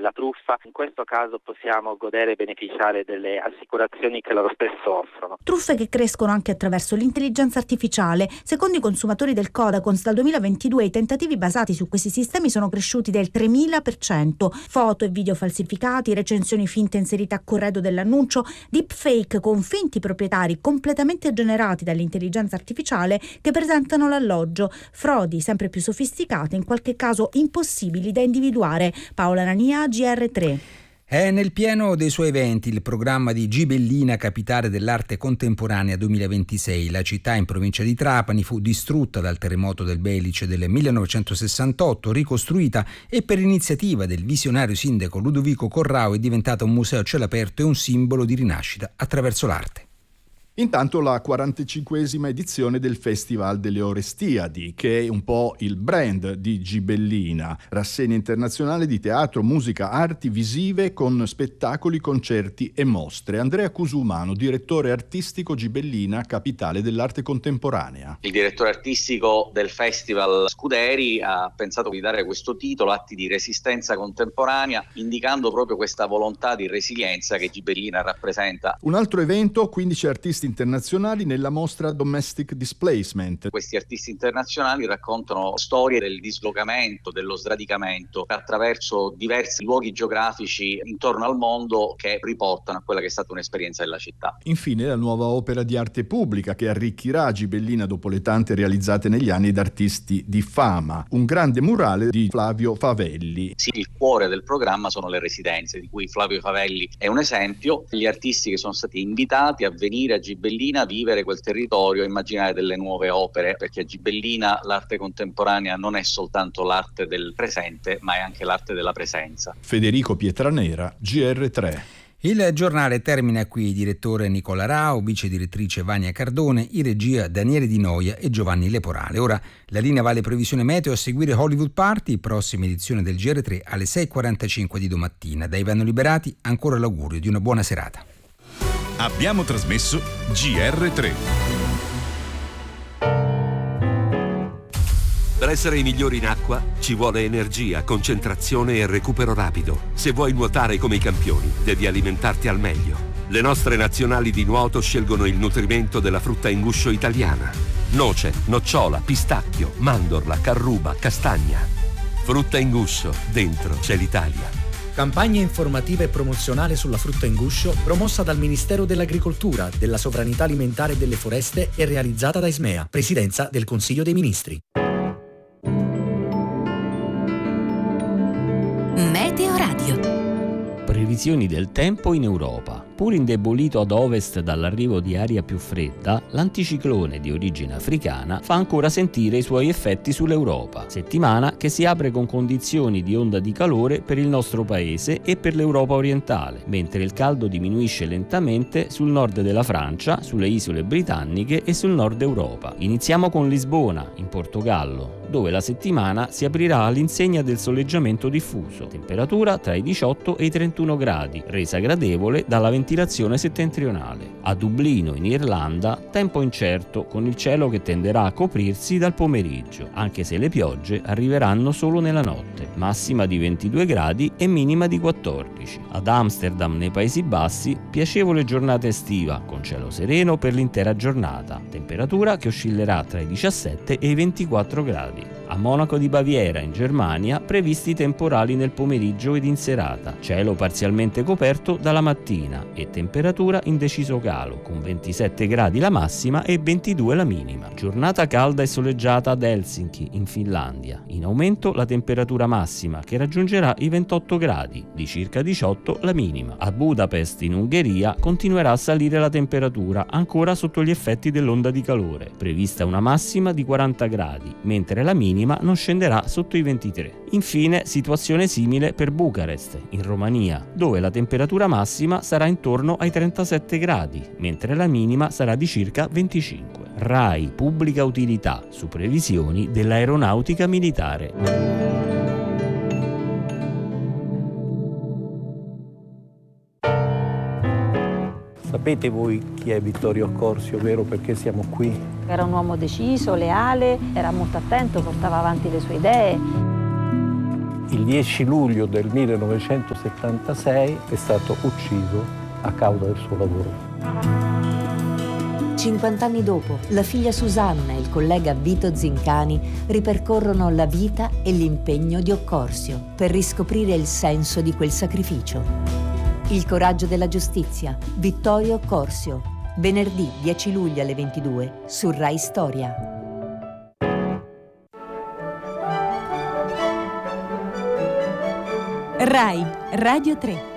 della truffa, in questo caso possiamo godere e beneficiare delle assicurazioni che loro stesso offrono. Truffe che crescono anche attraverso l'intelligenza artificiale. Secondo i consumatori del Codacons, dal 2022 i tentativi basati su questi sistemi sono cresciuti del 3000%. Foto e video falsificati, recensioni finte inserite a corredo dell'annuncio, deepfake con finti proprietari completamente generati dall'intelligenza artificiale che presentano l'alloggio, frodi sempre più sofisticate, in qualche caso impossibili da individuare. Paola Nania, GR3. È nel pieno dei suoi eventi il programma di Gibellina, capitale dell'arte contemporanea 2026. La città in provincia di Trapani fu distrutta dal terremoto del Belice del 1968, ricostruita e per iniziativa del visionario sindaco Ludovico Corrao è diventata un museo a cielo aperto e un simbolo di rinascita attraverso l'arte. Intanto la 45esima edizione del Festival delle Orestiadi, che è un po' il brand di Gibellina, rassegna internazionale di teatro, musica, arti visive con spettacoli, concerti e mostre. Andrea Cusumano, direttore artistico Gibellina, capitale dell'arte contemporanea. Il direttore artistico del Festival Scuderi ha pensato di dare questo titolo, Atti di resistenza contemporanea, indicando proprio questa volontà di resilienza che Gibellina rappresenta. Un altro evento, 15 artisti internazionali nella mostra Domestic Displacement. Questi artisti internazionali raccontano storie del dislocamento, dello sradicamento attraverso diversi luoghi geografici intorno al mondo che riportano a quella che è stata un'esperienza della città. Infine la nuova opera di arte pubblica che arricchirà Gibellina dopo le tante realizzate negli anni da artisti di fama. Un grande murale di Flavio Favelli. Sì, il cuore del programma sono le residenze, di cui Flavio Favelli è un esempio. Gli artisti che sono stati invitati a venire a Gibellina, vivere quel territorio, immaginare delle nuove opere, perché a Gibellina l'arte contemporanea non è soltanto l'arte del presente, ma è anche l'arte della presenza. Federico Pietranera, GR3. Il giornale termina qui. Direttore Nicola Rao, vice direttrice Vania Cardone, in regia Daniele Di Noia e Giovanni Leporale. Ora la linea va alle previsioni meteo, a seguire Hollywood Party, prossima edizione del GR3 alle 6.45 di domattina. Da Ivano Liberati ancora l'augurio di una buona serata. Abbiamo trasmesso GR3. Per essere i migliori in acqua ci vuole energia, concentrazione e recupero rapido. Se vuoi nuotare come i campioni, devi alimentarti al meglio. Le nostre nazionali di nuoto scelgono il nutrimento della frutta in guscio italiana. Noce, nocciola, pistacchio, mandorla, carruba, castagna. Frutta in guscio, dentro c'è l'Italia. Campagna informativa e promozionale sulla frutta in guscio promossa dal Ministero dell'Agricoltura, della Sovranità Alimentare e delle Foreste e realizzata da Ismea, Presidenza del Consiglio dei Ministri. Meteo Radio. Previsioni del tempo in Europa. Pur indebolito ad ovest dall'arrivo di aria più fredda, l'anticiclone di origine africana fa ancora sentire i suoi effetti sull'Europa. Settimana che si apre con condizioni di onda di calore per il nostro paese e per l'Europa orientale, mentre il caldo diminuisce lentamente sul nord della Francia, sulle isole britanniche e sul nord Europa. Iniziamo con Lisbona, in Portogallo, dove la settimana si aprirà all'insegna del soleggiamento diffuso. Temperatura tra i 18 e i 31 gradi, resa gradevole dalla ventilazione settentrionale. A Dublino, in Irlanda, tempo incerto con il cielo che tenderà a coprirsi dal pomeriggio, anche se le piogge arriveranno solo nella notte. Massima di 22 gradi e minima di 14. Ad Amsterdam, nei Paesi Bassi, piacevole giornata estiva, con cielo sereno per l'intera giornata. Temperatura che oscillerà tra i 17 e i 24 gradi. A Monaco di Baviera, in Germania, previsti temporali nel pomeriggio ed in serata. Cielo parzialmente coperto dalla mattina e temperatura in deciso calo, con 27 gradi la massima e 22 la minima. Giornata calda e soleggiata ad Helsinki, in Finlandia. In aumento la temperatura massima, che raggiungerà i 28 gradi, di circa 18 la minima. A Budapest, in Ungheria, continuerà a salire la temperatura, ancora sotto gli effetti dell'onda di calore. Prevista una massima di 40 gradi, mentre la minima non scenderà sotto i 23. Infine, situazione simile per Bucarest, in Romania, dove la temperatura massima sarà intorno ai 37 gradi, mentre la minima sarà di circa 25. RAI Pubblica Utilità, su previsioni dell'aeronautica militare. Sapete voi chi è Vittorio Accorsi, ovvero perché siamo qui? Era un uomo deciso, leale, era molto attento, portava avanti le sue idee. il 10 luglio del 1976 è stato ucciso a causa del suo lavoro. 50 anni dopo, la figlia Susanna e il collega Vito Zincani ripercorrono la vita e l'impegno di Occorsio per riscoprire il senso di quel sacrificio. Il coraggio della giustizia, Vittorio Occorsio, venerdì 10 luglio alle 22 su Rai Storia. Rai Radio 3.